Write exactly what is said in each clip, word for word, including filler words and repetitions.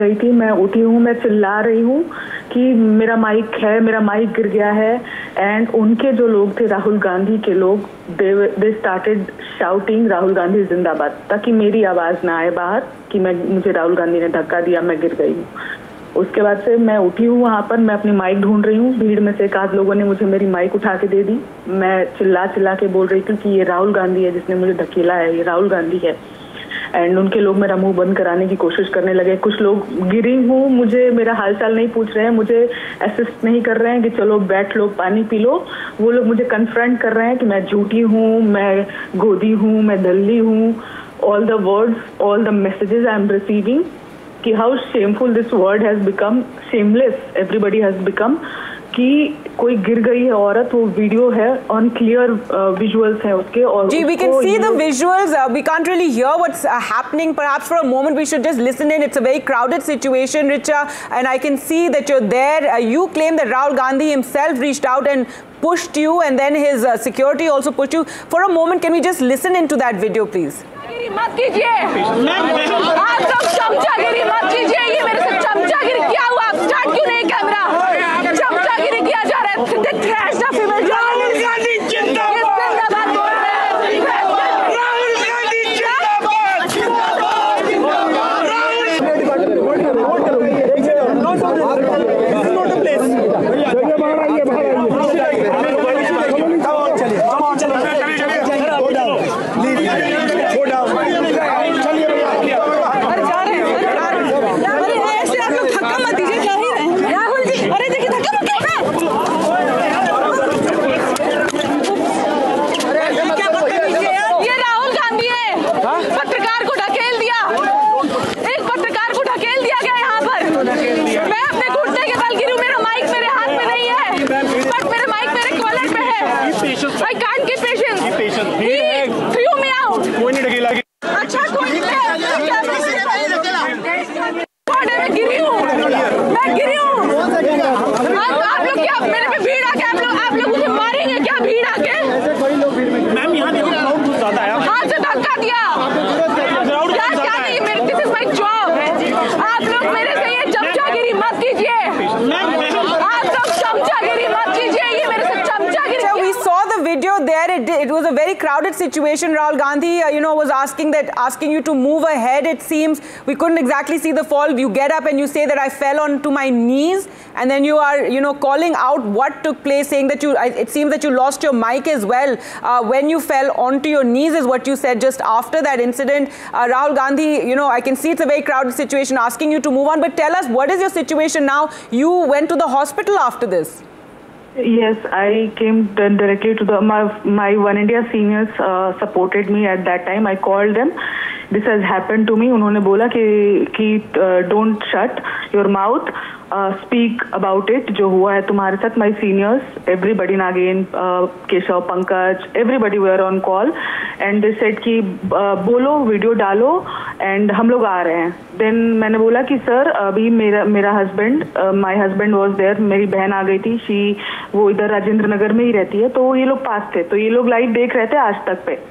गई थी, मैं उठी हूँ, मैं चिल्ला रही हूँ कि मेरा माइक है, मेरा माइक गिर गया है। एंड उनके जो लोग थे, राहुल गांधी के लोग, दे they started shouting Rahul Gandhi जिंदाबाद, ताकि मेरी आवाज़ ना आए बाहर कि मैं मुझे राहुल गांधी ने धक्का दिया, मैं गिर गई हूँ। उसके बाद से मैं उठी हूँ, वहाँ पर मैं अपनी माइक ढूंढ रही हूँ। भीड़ में से एक आध लोगों ने मुझे मेरी माइक उठा के दे दी। मैं चिल्ला चिल्ला के बोल रही थी कि ये राहुल गांधी है जिसने मुझे धकेला है, ये राहुल गांधी है। एंड उनके लोग मेरा मुंह बंद कराने की कोशिश करने लगे। कुछ लोग, गिरी हूँ, मुझे मेरा हालचाल नहीं पूछ रहे हैं, मुझे असिस्ट नहीं कर रहे हैं कि चलो बैठ लो, पानी पी लो। वो लोग मुझे कन्फ्रंट कर रहे हैं कि मैं झूठी हूँ, मैं गोदी हूँ, मैं दल्ली हूँ। All the words, all the messages I am receiving कि how shameful this word has become, shameless everybody has become, कि कोई गिर गई है औरत, वो वीडियो है, ऑन क्लियर विजुअल्स है उसके। और जी, we can see the visuals. Uh, we can't really hear what's uh, happening. Perhaps for a moment we should just listen in. It's a very crowded situation, Richa, and I can see that you're there. Uh, you claim that Rahul Gandhi himself reached out and pushed you, and then his uh, security also pushed you. For a moment, can we just listen into that video, please? मत कीजिए, आप लोग चमचागिरी मत कीजिए। ये मेरे से चमचागिरी क्या हुआ? आप स्टार्ट क्यों नहीं कैमरा? चमचागिरी किया जा रहा है। Trash of female Rahul Gandhi जिंदाबाद बोल रहे हैं। राहुल गांधी जिंदाबाद जिंदाबाद जिंदाबाद। I can't keep patience. Keep patient. He threw me out. कोई नहीं ढकेला। अच्छा कोई नहीं। मैं गिरी हूँ, मैं गिरी हूँ। आप आप लोग क्या मेरे पे भीड़ आके आप लोग आप लोग मुझे मारेंगे क्या? भीड़ आके? मैम यहाँ देखो क्राउड बहुत ज़्यादा है। हाथ से धक्का दिया। यार क्या नहीं, मेरे दिस इज माय जॉब। आप लोग मेरे से ये चमचागिरी मत कीजिए। आप लोग चमचागिरी मत कीजिए। ये मेरे से चमचागिरी। Video there, it, it was a very crowded situation. Rahul Gandhi, uh, you know, was asking that, asking you to move ahead. It seems we couldn't exactly see the fall. You get up and you say that I fell onto my knees, and then you are, you know, calling out what took place, saying that you. It seems that you lost your mic as well uh, when you fell onto your knees, is what you said just after that incident. Uh, Rahul Gandhi, you know, I can see it's a very crowded situation, asking you to move on. But tell us, what is your situation now? You went to the hospital after this. Yes, I came directly to the, my, my One India seniors uh, supported me at that time. I called them. This has happened to me. उन्होंने बोला कि कि don't shut your mouth, uh, speak about it. जो हुआ है तुम्हारे साथ. My seniors, everybody, Nagin, uh, Keshav, Pankaj, everybody were on call, and they said कि uh, बोलो, वीडियो डालो, and हम लोग आ रहे हैं. Then मैंने बोला कि सर अभी मेरा मेरा husband, my husband was there, मेरी बहन आ गई थी. She वो इधर राजेंद्र नगर में ही रहती है, तो ये लोग पास थे, तो ये लोग लाइव देख रहे थे आज तक पे.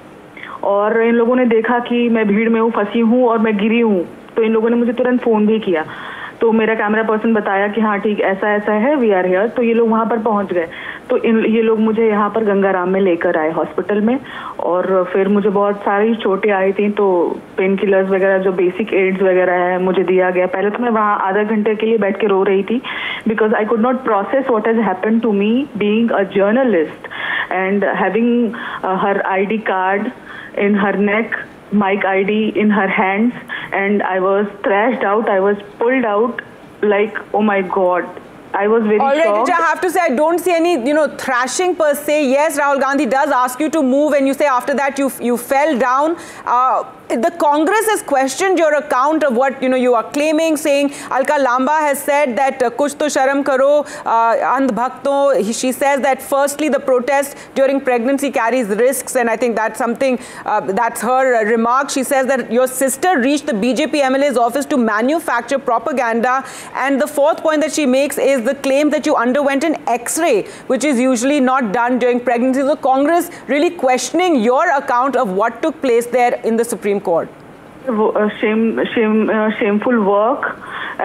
और इन लोगों ने देखा कि मैं भीड़ में हूँ, फंसी हूँ और मैं गिरी हूँ, तो इन लोगों ने मुझे तुरंत फ़ोन भी किया. तो मेरा कैमरा पर्सन बताया कि हाँ ठीक ऐसा ऐसा है, वी आर हियर. तो ये लोग वहाँ पर पहुँच गए. तो इन ये लोग मुझे यहाँ पर गंगाराम में लेकर आए हॉस्पिटल में, और फिर मुझे बहुत सारी चोटें आई थी, तो पेन किलर्स वगैरह जो बेसिक एड्स वगैरह है मुझे दिया गया. पहले तो मैं वहाँ आधा घंटे के लिए बैठ के रो रही थी, because I could not process what has happened to me being a journalist and having her I D card in her neck, mic I D in her hands, and I was thrashed out. I was pulled out like, oh my God. I was very All right, shocked. I have to say, I don't see any, you know, thrashing per se. Yes, Rahul Gandhi does ask you to move, and you say after that you you fell down. Uh, the Congress has questioned your account of what, you know, you are claiming, saying Alka Lamba has said that uh, kuch to sharam karo, uh, and bhakto. She says that firstly the protest during pregnancy carries risks, and I think that's something, uh, that's her uh, remark. She says that your sister reached the B J P M L A's office to manufacture propaganda, and the fourth point that she makes is the claim that you underwent an X-ray, which is usually not done during pregnancy. So Congress really questioning your account of what took place there in the Supreme Court. Shame, shame, uh, shameful work.